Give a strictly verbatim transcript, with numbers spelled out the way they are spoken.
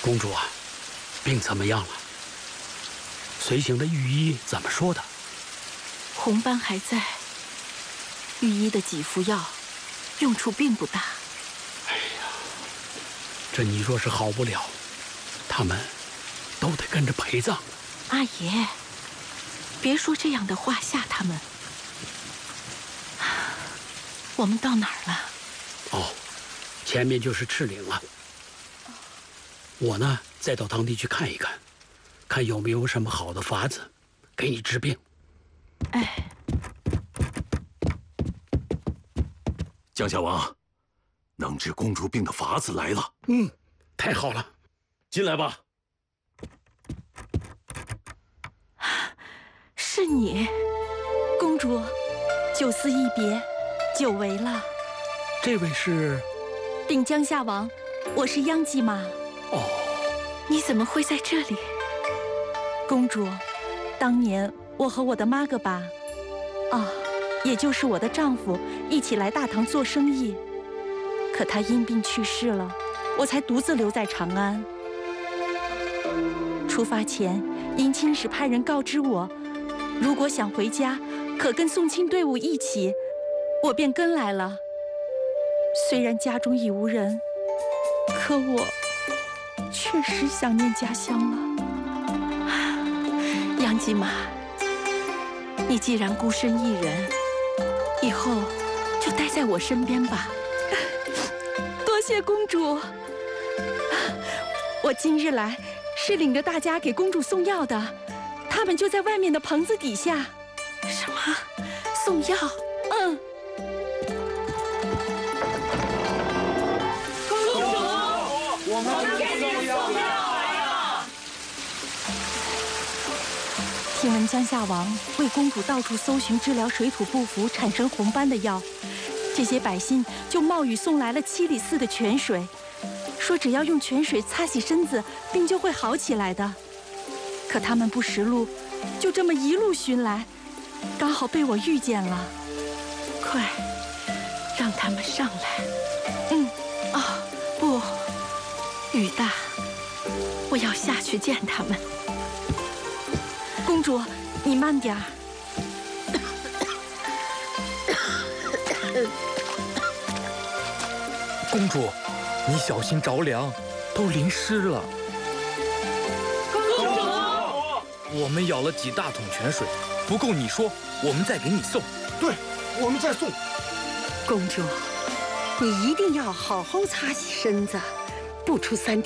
公主啊，病怎么样了？随行的御医怎么说的？ 红斑还在，御医的几副药用处并不大。 哎呀，这你若是好不了，他们都得跟着陪葬。 阿爷，别说这样的话吓他们。我们到哪儿了？ 哦，前面就是赤岭了。我呢，再到当地去看一看，看有没有什么好的法子给你治病。 哎， 江夏王，能治公主病的法子来了。 嗯，太好了， 进来吧。 是你，公主，久思一别，久违了。 这位是禀江夏王，我是央吉玛。 哦， 你怎么会在这里？公主，当年我和我的妈个巴，啊，也就是我的丈夫，一起来大唐做生意，可他因病去世了，我才独自留在长安。出发前，迎亲使派人告知我，如果想回家，可跟送亲队伍一起，我便跟来了。虽然家中已无人，可我确实想念家乡了。央吉玛，你既然孤身一人，以后就待在我身边吧。多谢公主。我今日来是领着大家给公主送药的，他们就在外面的棚子底下。什么？送药？嗯。 公主，我们给你送药来了。 听闻江夏王为公主到处搜寻治疗水土不服产生红斑的药，这些百姓就冒雨送来了七里寺的泉水，说只要用泉水擦洗身子，病就会好起来的。可他们不识路，就这么一路寻来，刚好被我遇见了。快，让他们上来。嗯，哦，不，雨大，我要下去见他们。公主，你慢点儿。 公主，你小心着凉，都淋湿了。 公主， 我们舀了几大桶泉水，不够你说，我们再给你送。 对，我们再送。 公主，你一定要好好擦洗身子，不出三天